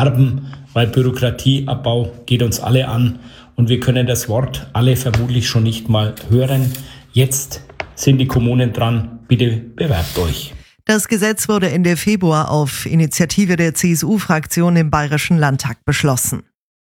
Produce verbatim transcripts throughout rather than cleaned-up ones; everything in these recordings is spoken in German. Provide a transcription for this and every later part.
sterben, weil Bürokratieabbau geht uns alle an und wir können das Wort alle vermutlich schon nicht mal hören. Jetzt sind die Kommunen dran, bitte bewerbt euch. Das Gesetz wurde Ende Februar auf Initiative der C S U-Fraktion im Bayerischen Landtag beschlossen.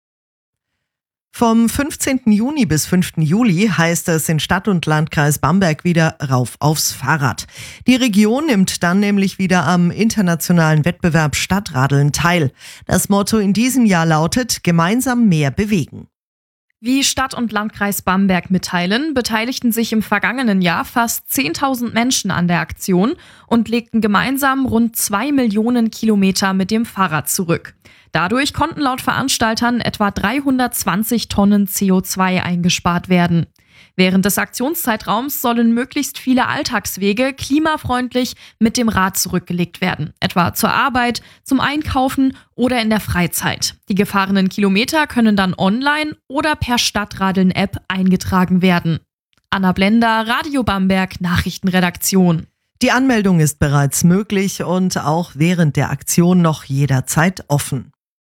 Vom fünfzehnten Juni bis fünften Juli heißt es in Stadt- und Landkreis Bamberg wieder rauf aufs Fahrrad. Die Region nimmt dann nämlich wieder am internationalen Wettbewerb Stadtradeln teil. Das Motto in diesem Jahr lautet: gemeinsam mehr bewegen. Wie Stadt- und Landkreis Bamberg mitteilen, beteiligten sich im vergangenen Jahr fast zehntausend Menschen an der Aktion und legten gemeinsam rund zwei Millionen Kilometer mit dem Fahrrad zurück. Dadurch konnten laut Veranstaltern etwa dreihundertzwanzig Tonnen C O zwei eingespart werden. Während des Aktionszeitraums sollen möglichst viele Alltagswege klimafreundlich mit dem Rad zurückgelegt werden, etwa zur Arbeit, zum Einkaufen oder in der Freizeit. Die gefahrenen Kilometer können dann online oder per Stadtradeln-App eingetragen werden. Anna Blender, Radio Bamberg, Nachrichtenredaktion. Die Anmeldung ist bereits möglich und auch während der Aktion noch jederzeit offen.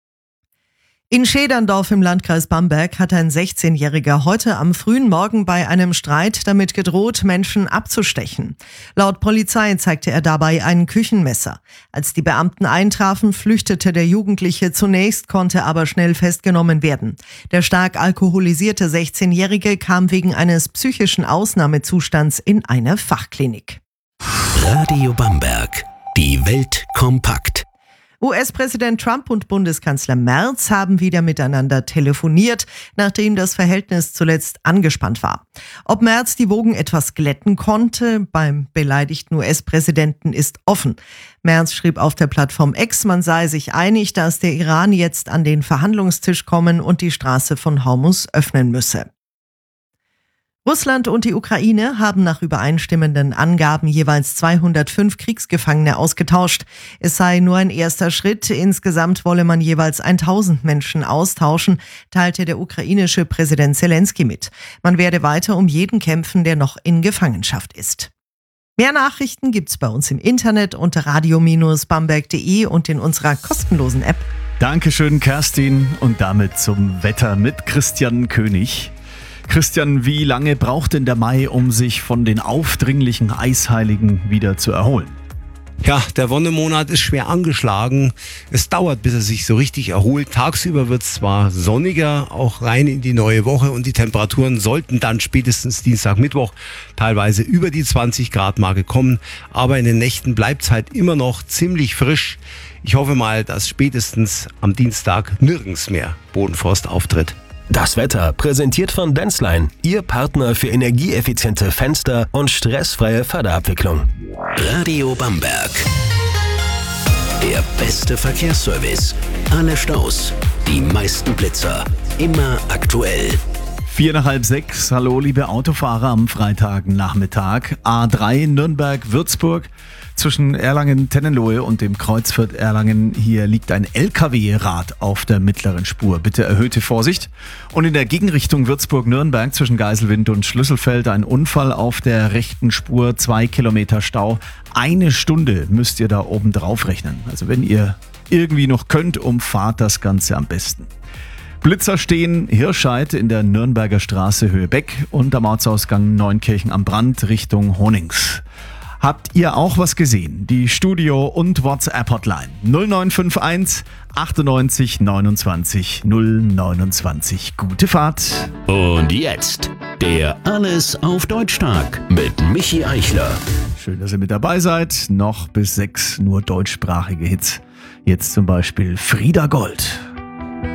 In Schederndorf im Landkreis Bamberg hat ein sechzehnjähriger heute am frühen Morgen bei einem Streit damit gedroht, Menschen abzustechen. Laut Polizei zeigte er dabei ein Küchenmesser. Als die Beamten eintrafen, flüchtete der Jugendliche zunächst, konnte aber schnell festgenommen werden. Der stark alkoholisierte sechzehnjährige kam wegen eines psychischen Ausnahmezustands in eine Fachklinik. Radio Bamberg. Die Welt kompakt. U S-Präsident Trump und Bundeskanzler Merz haben wieder miteinander telefoniert, nachdem das Verhältnis zuletzt angespannt war. Ob Merz die Wogen etwas glätten konnte beim beleidigten U S-Präsidenten ist offen. Merz schrieb auf der Plattform X, man sei sich einig, dass der Iran jetzt an den Verhandlungstisch kommen und die Straße von Hormuz öffnen müsse. Russland und die Ukraine haben nach übereinstimmenden Angaben jeweils zweihundertfünf Kriegsgefangene ausgetauscht. Es sei nur ein erster Schritt. Insgesamt wolle man jeweils tausend Menschen austauschen, teilte der ukrainische Präsident Zelensky mit. Man werde weiter um jeden kämpfen, der noch in Gefangenschaft ist. Mehr Nachrichten gibt's bei uns im Internet unter radio Bindestrich bamberg punkt de und in unserer kostenlosen App. Dankeschön, Kerstin. Und damit zum Wetter mit Christian König. Christian, wie lange braucht denn der Mai, um sich von den aufdringlichen Eisheiligen wieder zu erholen? Ja, der Wonnemonat ist schwer angeschlagen. Es dauert, bis er sich so richtig erholt. Tagsüber wird es zwar sonniger, auch rein in die neue Woche, und die Temperaturen sollten dann spätestens Dienstag, Mittwoch teilweise über die zwanzig Grad Marke kommen. Aber in den Nächten bleibt es halt immer noch ziemlich frisch. Ich hoffe mal, dass spätestens am Dienstag nirgends mehr Bodenfrost auftritt. Das Wetter präsentiert von Denzlein, Ihr Partner für energieeffiziente Fenster und stressfreie Förderabwicklung. Radio Bamberg. Der beste Verkehrsservice. Alle Staus, die meisten Blitzer, immer aktuell. Vier nach halb sechs. Hallo, liebe Autofahrer am Freitagnachmittag. A drei Nürnberg-Würzburg. Zwischen Erlangen-Tennenlohe und dem Kreuzfurt Erlangen, hier liegt ein L K W-Rad auf der mittleren Spur. Bitte erhöhte Vorsicht. Und in der Gegenrichtung Würzburg-Nürnberg zwischen Geiselwind und Schlüsselfeld ein Unfall auf der rechten Spur, zwei Kilometer Stau. Eine Stunde müsst ihr da oben drauf rechnen. Also wenn ihr irgendwie noch könnt, umfahrt das Ganze am besten. Blitzer stehen Hirscheid in der Nürnberger Straße Höhe Beck und am Ortsausgang Neunkirchen am Brand Richtung Honings. Habt ihr auch was gesehen? Die Studio- und WhatsApp-Hotline null neun fünf eins achtundneunzig neunundzwanzig null neunundzwanzig. Gute Fahrt! Und jetzt der Alles auf Deutsch-Tag mit Michi Eichler. Schön, dass ihr mit dabei seid. Noch bis sechs nur deutschsprachige Hits. Jetzt zum Beispiel Frieda Gold.